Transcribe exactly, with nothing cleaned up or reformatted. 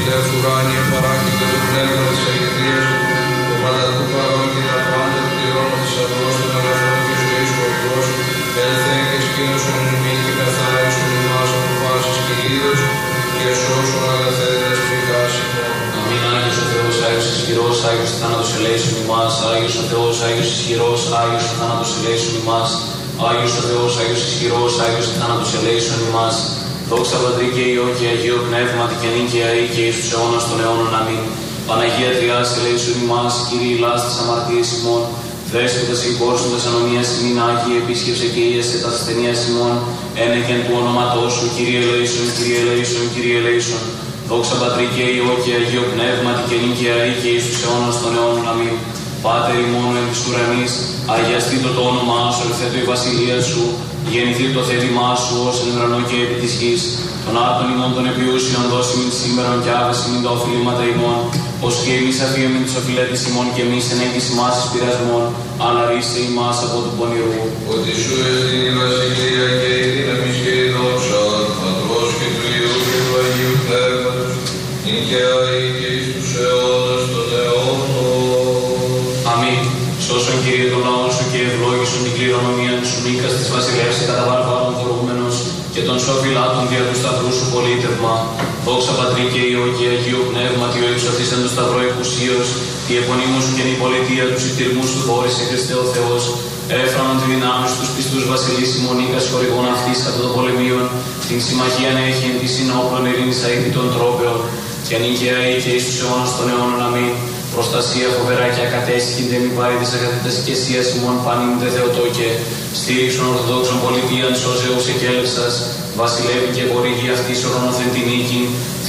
Τεύς ουράνιε παράκλητε του πνεύματος αηδίας, το πανταχού παρόν και τα πάντα του πληρώνω θησαυρός, των αγαθών και ζωής κορδός, έλθε και σκήνωσον μη και καθάρισον ημάς αποφάσεις και είδος, και σώσον αγαθέντες ψυχάς ημών. Αμήν. Άγιος ο Θεός, Άγιος ισχυρός, Άγιος ο θάνατος ελέησον ημάς. Άγιος ο Θεός, Άγιος ισχυρός, Άγιος ο θάνατος ελέησον ημάς. Άγιος ο Θεός, Άγιος ισχυρός, Άγιος ο θάνατος ελέησον ημάς. Δόξα Πατρί και Υιό και Αγίο Πνεύματι και νυν και αεί και εις τους αιώνας των αιώνων. Αμήν. Παναγία Τριάς ελέησον ημάς, Κύριε ηλάς τις αμαρτίες ημών. Δέσποτας εικόρσοντας ανομίας ημίν Άγιε, επίσκεψε και ίεσε τα ασθενείας ημών. Ένεκεν του ονόματός σου, Κύριε ελέησον, Κύριε ελέησον, Κύριε ελέησον. Δόξα Πατρί και Υιό και Αγίο Πνεύματι και νυν και αεί και εις τους αιώνας των αιώνων. Αμήν. Πάτερ ημών εν της ουρανής, αγιαστήτω το όνομά σου, ελθέτω η βασιλεία σου, γεννηθεί το θέλημά σου ως εν ουρανό και επί της γης. Των άρτων ημών των επιούσιων δώσει μην σήμερον και άβεση μην τα οφειλήματα ημών, ως και εμείς αφίεμεν τις οφειλέτες ημών και εμείς εν έγκυς ημάς εις πειρασμών, αλλά ρίσε ημάς από του πονηρού. Ότι σου εστίν η βασιλεία και η δύναμη και η δόξα, του Πατρός και του Υιού και του Αγίου Πνεύματος, νυν και αεί και εις τους αιώνας των αιώνων. Αμήν. Σώσον Κύριε τον λαό σου και ευλόγησον την κληρονομία σου, Μίκας της βασιλεύς κατά βαρβάρων θορούμενος και των σοφυλάτων δια του σταυρού σου πολίτευμα. Δόξα Πατρί και Υιό και Αγίο Πνεύματι, ο εξωθήσεν το σταυρό εκουσίως, τη επωνύμου σου και η πολιτεία του συντηρμού σου δόρισε Χριστέ ο Θεός. Έφρανον τη δυνάμει στους πιστούς βασιλείς ημονίκας χορηγών αυτής κατά των πολεμίων, την συμμαχία να έχει εν τη συνόπλων ειρήνης αήθη των τρόπεων, και ανήκαια ή και εις τους αιώνας των αιώνων. Αμήν. Προστασία φοβερά και ακατέσχυνται μη πάρει της αγαθήτας οικεσίας ημών πανήν δε Θεοτόκε. Στήριξον ορθοδόξων πολιτείαν σώζεως εκέλευσας, βασιλεύει και χορηγεί αυτής ορονόθεν την νίκη.